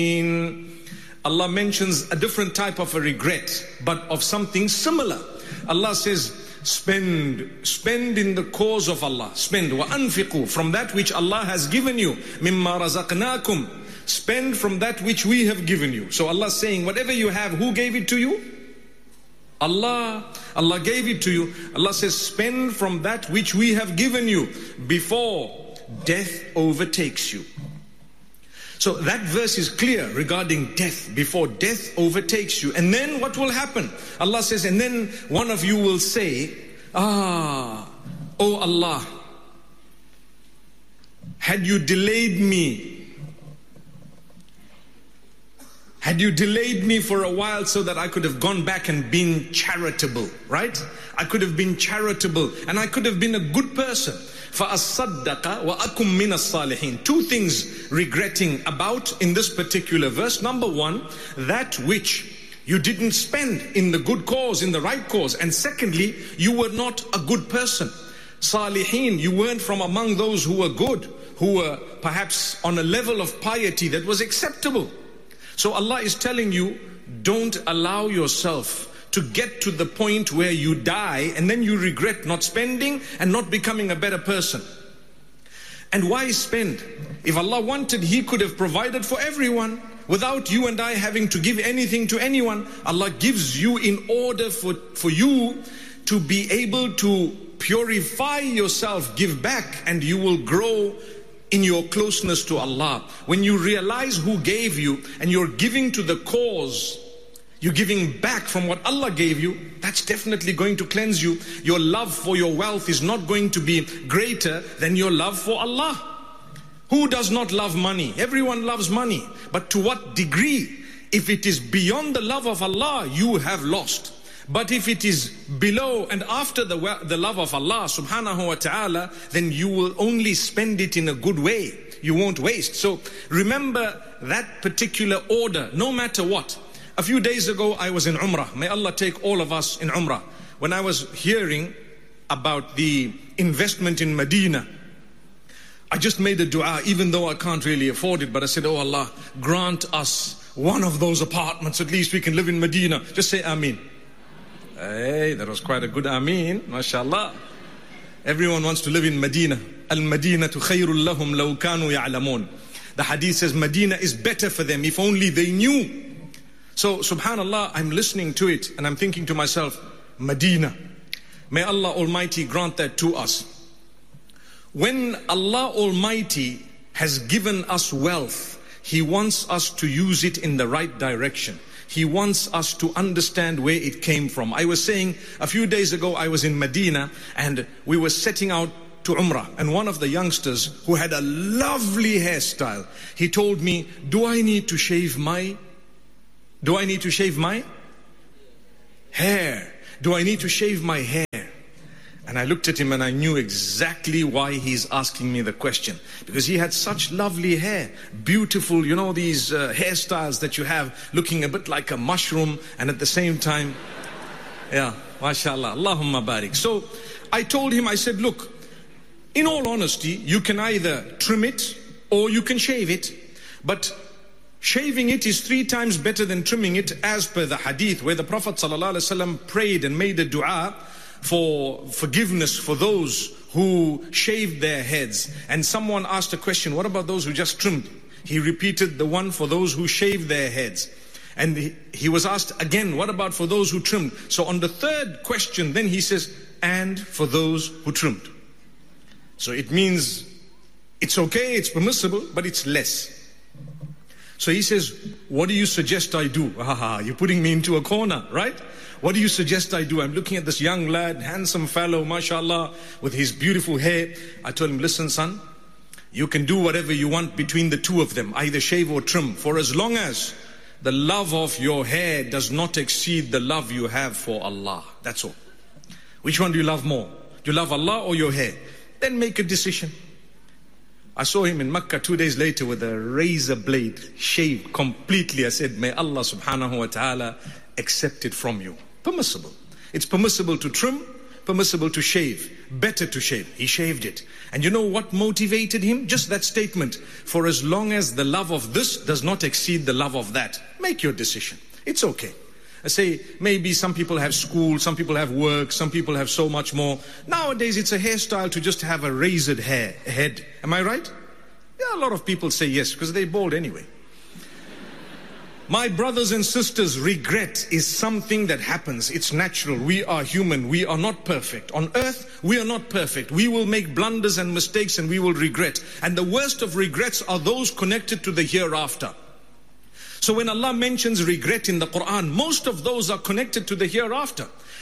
Allah mentions a different type of a regret, but of something similar. Allah says, spend in the cause of Allah. Spend, وَأَنْفِقُوا, from that which Allah has given you. مِمَّا رَزَقْنَاكُمْ, spend from that which we have given you. So Allah is saying, whatever you have, who gave it to you? Allah. Allah gave it to you. Allah says, spend from that which we have given you before death overtakes you. So that verse is clear regarding death, before death overtakes you. And then what will happen? Allah says, and then one of you will say, oh Allah, had you delayed me for a while so that I could have gone back and been charitable, right? I could have been charitable and I could have been a good person. فَأَصَّدَّقَ وَأَكُمْ مِنَ الصَّالِحِينَ. Two things regretting about in this particular verse. Number one, that which you didn't spend in the good cause, in the right cause. And secondly, you were not a good person. Salihin, you weren't from among those who were good, who were perhaps on a level of piety that was acceptable. So Allah is telling you, don't allow yourself to get to the point where you die and then you regret not spending and not becoming a better person. And why spend? If Allah wanted, He could have provided for everyone without you and I having to give anything to anyone. Allah gives you in order for you to be able to purify yourself, give back, and you will grow in your closeness to Allah. When you realize who gave you and you're giving to the cause, you're giving back from what Allah gave you, that's definitely going to cleanse you. Your love for your wealth is not going to be greater than your love for Allah. Who does not love money? Everyone loves money. But to what degree? If it is beyond the love of Allah, you have lost. But if it is below and after the love of Allah subhanahu wa ta'ala, then you will only spend it in a good way. You won't waste. So remember that particular order, no matter what. A few days ago, I was in Umrah. May Allah take all of us in Umrah. When I was hearing about the investment in Medina, I just made a dua, even though I can't really afford it. But I said, oh Allah, grant us one of those apartments. At least we can live in Medina. Just say Ameen. Hey, that was quite a good Ameen. MashaAllah. Everyone wants to live in Medina. Al-Madinatu khayrul lahum law kanu ya'lamun. The hadith says Medina is better for them if only they knew. So, subhanallah, I'm listening to it and I'm thinking to myself, Medina. May Allah Almighty grant that to us. When Allah Almighty has given us wealth, He wants us to use it in the right direction. He wants us to understand where it came from. I was saying a few days ago, I was in Medina and we were setting out to Umrah. And one of the youngsters who had a lovely hairstyle, he told me, do I need to shave my hair? Do I need to shave my hair? And I looked at him and I knew exactly why he's asking me the question. Because he had such lovely hair. Beautiful, you know, these hairstyles that you have, looking a bit like a mushroom and at the same time, yeah, mashallah, Allahumma barik. So I told him, I said, look, in all honesty, you can either trim it or you can shave it. But shaving it is 3 times better than trimming it, as per the hadith where the Prophet ﷺ prayed and made a dua for forgiveness for those who shaved their heads. And someone asked a question, what about those who just trimmed? He repeated the one for those who shaved their heads. And he was asked again, what about for those who trimmed? So on the third question, then he says, and for those who trimmed. So it means it's okay, it's permissible, but it's less. So he says, what do you suggest I do? You're putting me into a corner, right? What do you suggest I do? I'm looking at this young lad, handsome fellow, mashallah, with his beautiful hair. I told him, listen son, you can do whatever you want between the two of them, either shave or trim, for as long as the love of your hair does not exceed the love you have for Allah. That's all. Which one do you love more? Do you love Allah or your hair? Then make a decision. I saw him in Mecca 2 days later with a razor blade, shaved completely. I said, may Allah subhanahu wa ta'ala accept it from you. Permissible. It's permissible to trim, permissible to shave, better to shave. He shaved it. And you know what motivated him? Just that statement. For as long as the love of this does not exceed the love of that, make your decision. It's okay. I say, maybe some people have school, some people have work, some people have so much more. Nowadays, it's a hairstyle to just have a razored head. Am I right? Yeah, a lot of people say yes, because they're bald anyway. My brothers and sisters, regret is something that happens. It's natural. We are human. We are not perfect. On earth, we are not perfect. We will make blunders and mistakes and we will regret. And the worst of regrets are those connected to the hereafter. So when Allah mentions regret in the Quran, most of those are connected to the hereafter.